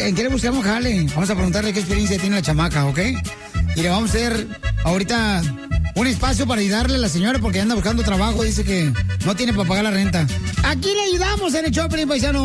¿en qué le buscamos jale? Vamos a preguntarle qué experiencia tiene la chamaca, ¿ok? Y le vamos a hacer ahorita un espacio para ayudarle a la señora porque anda buscando trabajo. Dice que no tiene para pagar la renta. Aquí le ayudamos en el show, Pelín Paisano.